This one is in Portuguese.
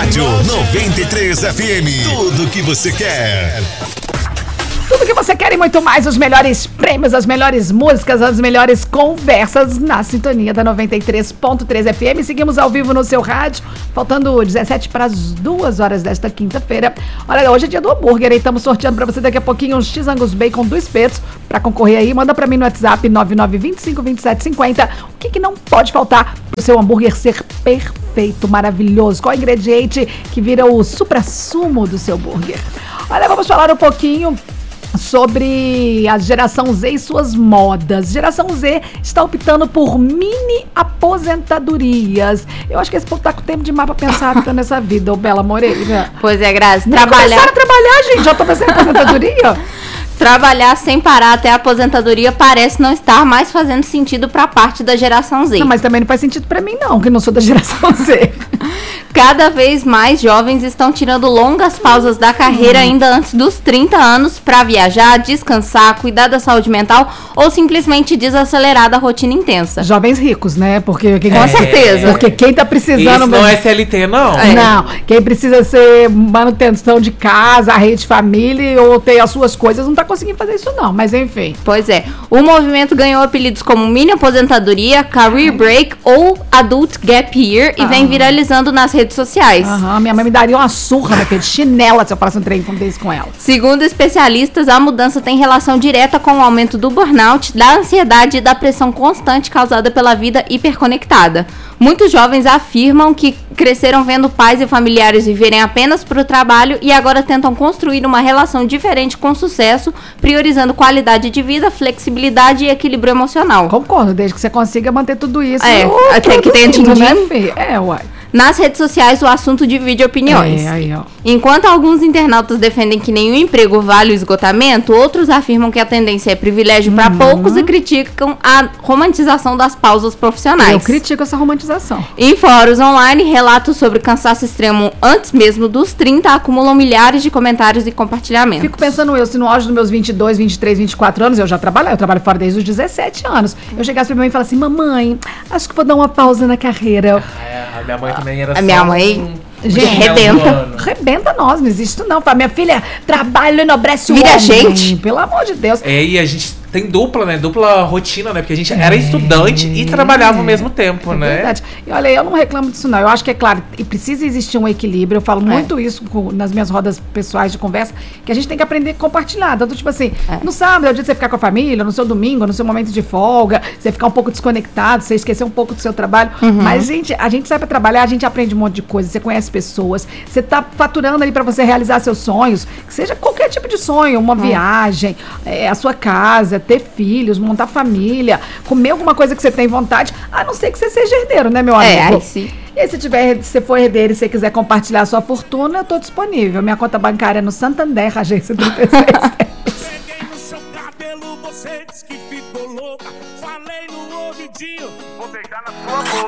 Rádio 93 FM. Tudo que você quer. Tudo que você quer e muito mais, os melhores prêmios, as melhores músicas, as melhores conversas na sintonia da 93.3 FM. Seguimos ao vivo no seu rádio, faltando 17 para as 2 horas desta quinta-feira. Olha, hoje é dia do hambúrguer e estamos sorteando para você daqui a pouquinho uns X-Angus Bacon do Espetos. Para concorrer aí, manda para mim no WhatsApp 99252750. O que não pode faltar para o seu hambúrguer ser perfeito, maravilhoso? Qual ingrediente que vira o supra-sumo do seu hambúrguer? Olha, vamos falar um pouquinho sobre a geração Z e suas modas. Geração Z está optando por mini aposentadorias. Eu acho que esse povo tá com tempo demais pra pensar nessa vida, ô Bela Moreira. Pois é, Grazi. Começaram a trabalhar, gente. Já tô pensando em aposentadoria. Trabalhar sem parar até a aposentadoria parece não estar mais fazendo sentido para parte da geração Z. Não, mas também não faz sentido para mim não, que não sou da geração Z. Cada vez mais jovens estão tirando longas pausas da carreira ainda antes dos 30 anos para viajar, descansar, cuidar da saúde mental ou simplesmente desacelerar da rotina intensa. Jovens ricos, né? Porque com certeza. Porque quem tá precisando... Isso não é SLT, não. Não. Quem precisa ser manutenção de casa, rede de família ou ter as suas coisas, não tá conseguindo fazer isso não, mas enfim. Pois é. O movimento ganhou apelidos como mini aposentadoria, career break ou adult gap year e vem viralizando nas redes sociais. Minha mãe me daria uma surra naquele chinela se eu parasse um trem desse com ela. Segundo especialistas, a mudança tem relação direta com o aumento do burnout, da ansiedade e da pressão constante causada pela vida hiperconectada. Muitos jovens afirmam que cresceram vendo pais e familiares viverem apenas para o trabalho e agora tentam construir uma relação diferente com sucesso, priorizando qualidade de vida, flexibilidade e equilíbrio emocional. Concordo, desde que você consiga manter tudo isso. Até que tenha din-din. Né, uai. Nas redes sociais, o assunto divide opiniões. Enquanto alguns internautas defendem que nenhum emprego vale o esgotamento, outros afirmam que a tendência é privilégio para poucos e criticam a romantização das pausas profissionais. Eu critico essa romantização. Em fóruns online, relatos sobre cansaço extremo antes mesmo dos 30 acumulam milhares de comentários e compartilhamentos. Fico pensando se no auge dos meus 22, 23, 24 anos, eu trabalho fora desde os 17 anos. Eu chegasse pra minha mãe e falasse assim, mamãe, acho que vou dar uma pausa na carreira. A minha mãe também era a minha mãe, gente, rebenta nós, não existe não. Fala, minha filha, trabalho enobrece o homem. Vira gente. Pelo amor de Deus. E a gente tem dupla rotina, né? Porque a gente era estudante e trabalhava ao mesmo tempo, né? Verdade. E olha, eu não reclamo disso não. Eu acho que é claro, e precisa existir um equilíbrio. Eu falo muito isso nas minhas rodas pessoais de conversa, que a gente tem que aprender a compartilhar. Tanto tipo assim, no sábado é o dia de você ficar com a família, no seu domingo, no seu momento de folga, você ficar um pouco desconectado, você esquecer um pouco do seu trabalho. Mas, gente, a gente sai pra trabalhar, a gente aprende um monte de coisa, você conhece pessoas, você tá faturando ali pra você realizar seus sonhos, que seja qualquer tipo de sonho, uma viagem, a sua casa, ter filhos, montar família, comer alguma coisa que você tem vontade, a não ser que você seja herdeiro, né, meu amigo? Sim. E se você for herdeiro e você quiser compartilhar a sua fortuna, eu tô disponível. Minha conta bancária é no Santander, agência 36. Peguei no seu cabelo, você disse que ficou louca. Falei no ouvidinho, vou beijar na sua boca.